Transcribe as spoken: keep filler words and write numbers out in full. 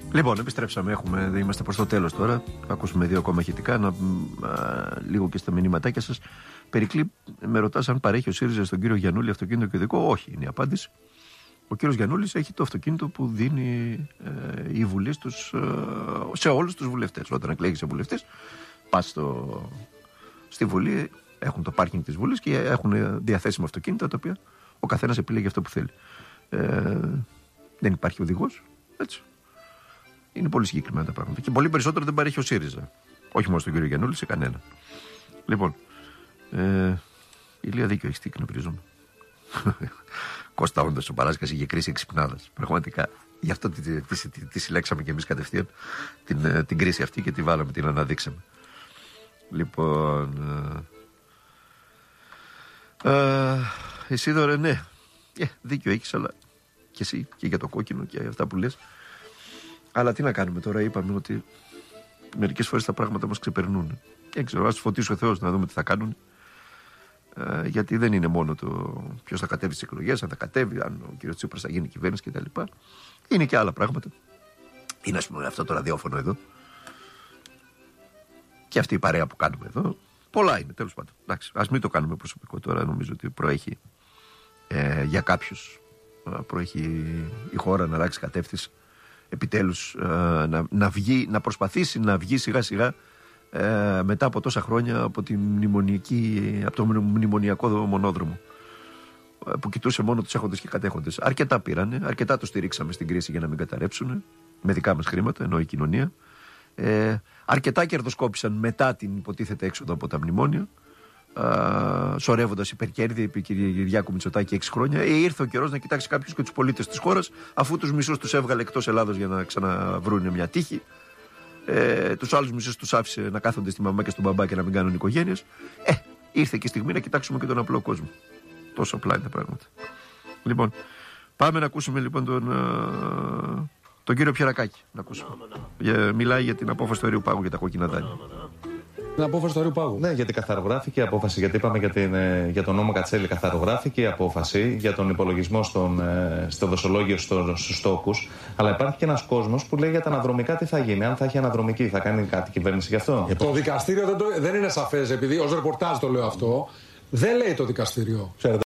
Λοιπόν, επιστρέψαμε. Έχουμε, είμαστε προς το τέλος τώρα. Θα ακούσουμε δύο ακόμα ηχητικά. Να, α, λίγο και στα μηνύματάκια σας. Περικλή, με ρωτάς αν παρέχει ο ΣΥΡΙΖΑ στον κύριο Γιαννούλη αυτοκίνητο και οδικό. Όχι, είναι η απάντηση. Ο κύριος Γιαννούλης έχει το αυτοκίνητο που δίνει ε, η Βουλή στους, ε, σε όλους τους βουλευτές. Όταν εκλέγεις βουλευτής, πας στο, στη Βουλή, έχουν το πάρκινγκ της Βουλής και έχουν διαθέσιμα αυτοκίνητα τα οποία ο καθένας επιλέγει αυτό που θέλει. Ε, δεν υπάρχει οδηγός, έτσι. Είναι πολύ συγκεκριμένα τα πράγματα. Και πολύ περισσότερο δεν παρέχει ο ΣΥΡΙΖΑ. Όχι μόνο στον κύριο Γιαννούλη, σε κανέναν. Λοιπόν, ε, η Λία δίκιο έχει, τι εκνευρίζομαι. Κώστα, όντως ο Παράσκας είχε κρίση εξυπνάδας. Πραγματικά. Γι' αυτό τη, τη, τη, τη, τη συλλέξαμε και εμείς κατευθείαν την, την κρίση αυτή και τη βάλαμε, την αναδείξαμε. Λοιπόν. Ε, ε, Ισίδωρε, ναι. Ε, δίκιο έχεις, αλλά και εσύ και για το κόκκινο και αυτά που λες. Αλλά τι να κάνουμε τώρα, είπαμε ότι μερικές φορές τα πράγματα μας ξεπερνούν. Δεν ξέρω, ας φωτίσει ο Θεός να δούμε τι θα κάνουν. Ε, γιατί δεν είναι μόνο το ποιος θα κατέβει στις εκλογές, αν θα κατέβει, αν ο κ. Τσίπρας θα γίνει κυβέρνηση κτλ. Είναι και άλλα πράγματα. Είναι, ας πούμε, αυτό το ραδιόφωνο εδώ. Και αυτή η παρέα που κάνουμε εδώ. Πολλά είναι, τέλος πάντων. Εντάξει, ας μην το κάνουμε προσωπικό τώρα. Νομίζω ότι προέχει ε, για κάποιους προέχει η χώρα να αλλάξει κατεύθυνση. Επιτέλους ε, να, να, βγει, να προσπαθήσει να βγει σιγά σιγά ε, μετά από τόσα χρόνια από, τη μνημονιακή, από το μνημονιακό μονόδρομο ε, που κοιτούσε μόνο τους έχοντες και κατέχοντες. Αρκετά πήρανε, αρκετά το στηρίξαμε στην κρίση για να μην καταρρεύσουν με δικά μας χρήματα, ενώ η κοινωνία. Ε, αρκετά κερδοσκόπησαν μετά την υποτίθεται έξοδο από τα μνημόνια, σωρεύοντας υπερκέρδη επί Κυριάκου Μητσοτάκη έξι χρόνια. Ε, ήρθε ο καιρός να κοιτάξει κάποιος και τους πολίτες της χώρας, αφού τους μισούς τους έβγαλε εκτός Ελλάδος για να ξαναβρούν μια τύχη. Ε, τους άλλους μισούς τους άφησε να κάθονται στη μαμά και στον μπαμπά και να μην κάνουν οικογένειες. Ε, ήρθε και η στιγμή να κοιτάξουμε και τον απλό κόσμο. Τόσο απλά είναι τα πράγματα. Λοιπόν, πάμε να ακούσουμε λοιπόν τον, α, τον κύριο Πιερακάκη. Να ακούσουμε. Για, μιλάει για την απόφαση του αερίου πάγου για τα κόκκινα δάνεια. Την απόφαση του αερίου πάγου. Ναι, γιατί καθαρογράφηκε η απόφαση. Γιατί είπαμε για, την, για τον νόμο Κατσέλη, καθαρογράφηκε η απόφαση για τον υπολογισμό στον, στο δοσολόγιο στους τόκους. Αλλά υπάρχει και ένας κόσμος που λέει για τα αναδρομικά τι θα γίνει. Αν θα έχει αναδρομική, θα κάνει κάτι η κυβέρνηση γι' αυτό. Το δικαστήριο δεν, το, δεν είναι σαφές, επειδή ως ρεπορτάζ το λέω αυτό. Δεν λέει το δικαστήριο. Ξέρετε.